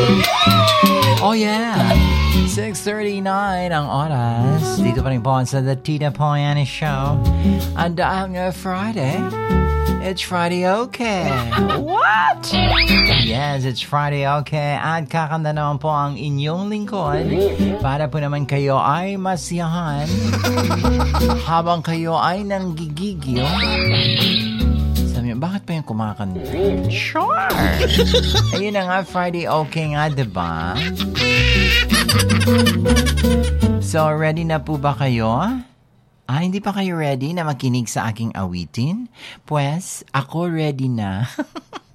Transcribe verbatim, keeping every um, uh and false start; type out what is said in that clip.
Oh yeah, six thirty-nine ang oras. Dito pa rin po sa The Tita Poliani Show. And dahil nga Friday, it's Friday okay. What? Yes, it's Friday okay. At kakanta naman po ang inyong lingkod para po naman kayo ay masiyahan habang kayo ay nanggigigil. Sabi niyo, bakit pa yung kumakanta? Sure! Ayun na nga, Friday okay nga, diba? So, ready na po ba kayo? Ah, hindi pa kayo ready na makinig sa aking awitin? Pues, ako ready na.